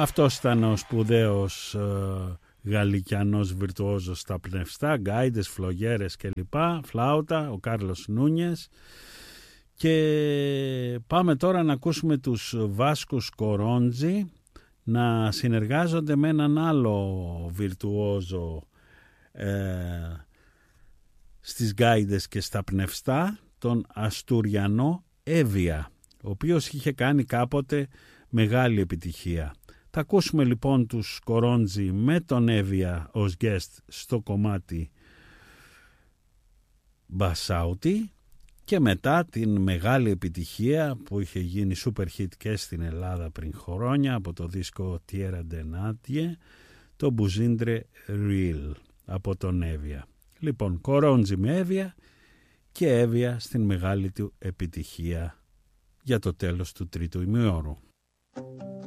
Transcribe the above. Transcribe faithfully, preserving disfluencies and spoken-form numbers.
Αυτός ήταν ο σπουδαίος ε, γαλλικιανός βιρτουόζος στα πνευστά, γκάιντες, φλογέρες κλπ, φλάουτα, ο Κάρλος Νούνιες. Και πάμε τώρα να ακούσουμε τους Βάσκους Κορόντζι να συνεργάζονται με έναν άλλο βιρτουόζο ε, στις γκάιντες και στα πνευστά, τον Αστουριανό Έβια, ο οποίος είχε κάνει κάποτε μεγάλη επιτυχία. Θα ακούσουμε λοιπόν τους Κορόντζι με τον Έβια ως guest στο κομμάτι Μπασάουτι και μετά την μεγάλη επιτυχία που είχε γίνει super hit και στην Ελλάδα πριν χρόνια από το δίσκο Tierra de Nadie, το Μπουζίντρε Real από τον Έβια. Λοιπόν, Κορόντζι με Έβια και Έβια στην μεγάλη του επιτυχία για το τέλος του τρίτου ημιώρου.